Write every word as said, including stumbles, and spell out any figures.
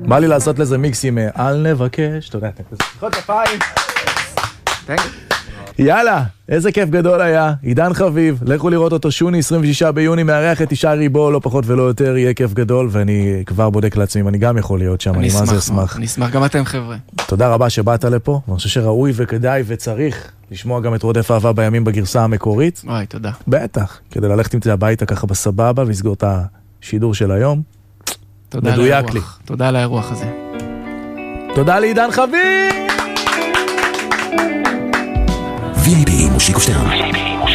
בא לי לעשות לזה מיקסים, אל נבקש, אתה יודע, אתה כזה, חוד כפיים. יאללה, איזה כיף גדול היה, עידן חביב, לכו לראות אותו שוני, עשרים ושישה ביוני, מארח את ישי ריבו, לא פחות ולא יותר, יהיה כיף גדול, ואני כבר בודק לעצמי, אני גם יכול להיות שם, אני מה זה אשמח. אני אשמח, גם אתם חבר'ה. תודה רבה שבאת לפה, ואני חושב שראוי וכדאי וצריך לשמוע גם את רודף אהבה בימים בגרסה המקורית. וואי, תודה. בטח, כדי ללכת עם זה הביתה ככה בסבבה, ולסגור את השידור של היום. תודה על האירוח, תודה על האירוח הזה. תודה לעידן חביב! וי איי פי מושיקו שטרן.